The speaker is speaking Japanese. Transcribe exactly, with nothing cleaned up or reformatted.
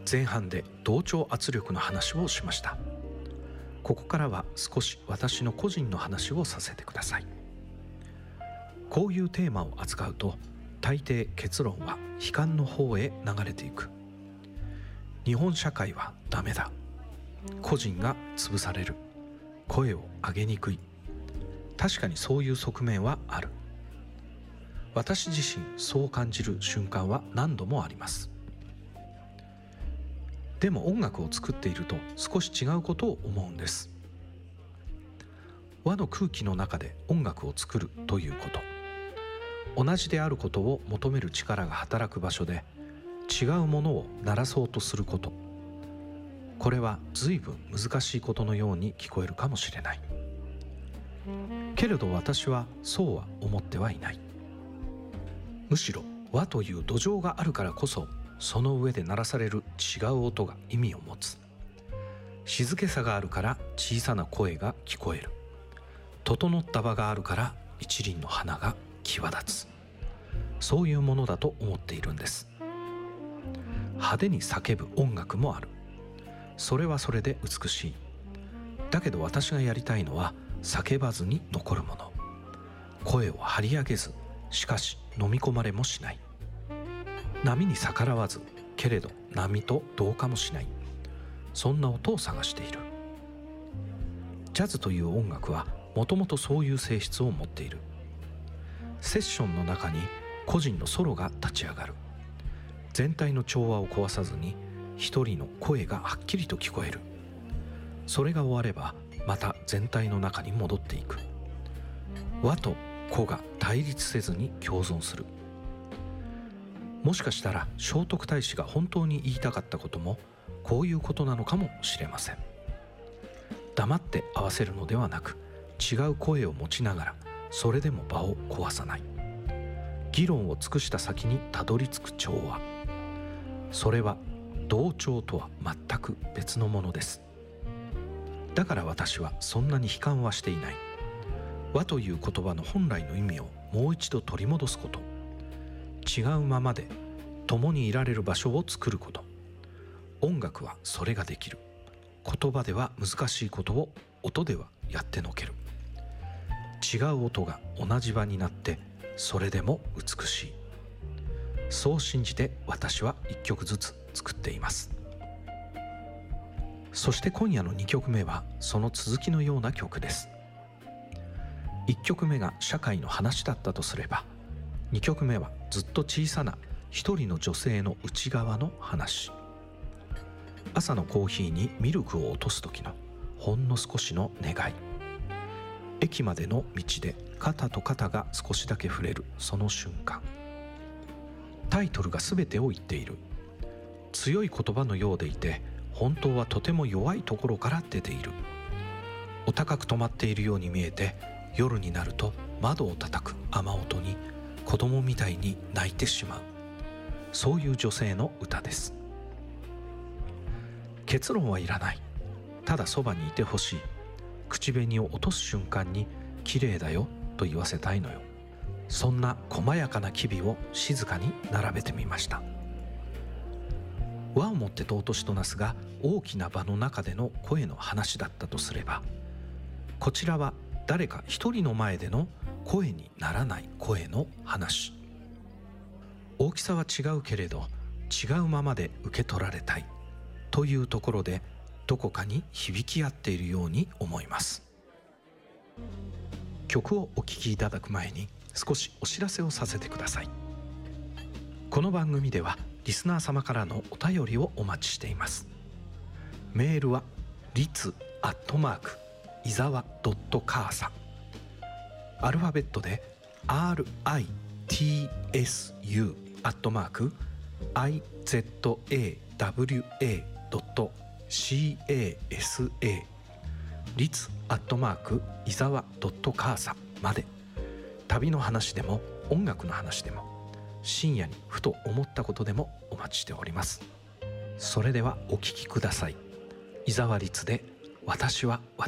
前半で同調圧力の話をしました。ここからは少し私の個人の話をさせてください。こういうテーマを扱うと大抵結論は悲観の方へ流れていく。日本社会はダメだ、個人が潰される、声を上げにくい。確かにそういう側面はある。私自身そう感じる瞬間は何度もあります。でも音楽を作っていると少し違うことを思うんです。和の空気の中で音楽を作るということ、同じであることを求める力が働く場所で違うものを鳴らそうとすること、これは随分難しいことのように聞こえるかもしれない。けれど私はそうは思ってはいない。むしろ和という土壌があるからこそ、その上で鳴らされる違う音が意味を持つ。静けさがあるから小さな声が聞こえる。整った場があるから一輪の花が際立つ。そういうものだと思っているんです。派手に叫ぶ音楽もある。それはそれで美しい。だけど私がやりたいのは叫ばずに残るもの。声を張り上げず、しかし飲み込まれもしない。波に逆らわず、けれど波と同化もしない。そんな音を探している。ジャズという音楽はもともとそういう性質を持っている。セッションの中に個人のソロが立ち上がる。全体の調和を壊さずに一人の声がはっきりと聞こえる。それが終わればまた全体の中に戻っていく。和と個が対立せずに共存する。もしかしたら聖徳太子が本当に言いたかったこともこういうことなのかもしれません。黙って合わせるのではなく、違う声を持ちながらそれでも場を壊さない。議論を尽くした先にたどり着く調和、それは同調とは全く別のものです。だから私はそんなに悲観はしていない。和という言葉の本来の意味をもう一度取り戻すこと、違うままで共にいられる場所を作ること。音楽はそれができる。言葉では難しいことを音ではやってのける。違う音が同じ場になってそれでも美しい。そう信じて私は一曲ずつ作っています。そして今夜のにきょくめはその続きのような曲です。いっきょくめが社会の話だったとすれば、にきょくめはずっと小さな一人の女性の内側の話。朝のコーヒーにミルクを落とす時のほんの少しの願い。駅までの道で肩と肩が少しだけ触れるその瞬間。タイトルが全てを言っている。強い言葉のようでいて、本当はとても弱いところから出ている。お高く止まっているように見えて、夜になると窓を叩く雨音に子供みたいに泣いてしまう。そういう女性の歌です。結論はいらない。ただそばにいてほしい。口紅を落とす瞬間に綺麗だよと言わせたいのよ。そんな細やかな機微を静かに並べてみました。和をもって尊しとなすが、大きな場の中での声の話だったとすれば、こちらは誰か一人の前での声にならない声の話。大きさは違うけれど違うままで受け取られたいというところで、どこかに響き合っているように思います。曲をお聴きいただく前に少しお知らせをさせてください。この番組ではリスナー様からのお便りをお待ちしています。メールはリツアットマーク伊沢ドットカーサ、アルファベットで アールアイティーエスユー アットマーク アイゼットエーダブリューエー ドット カーサ リツアットマーク伊沢ドットカーサまで。旅の話でも音楽の話でも、深夜にふと思ったことでもお待ちしております。それではお聞きください。伊沢律で私は私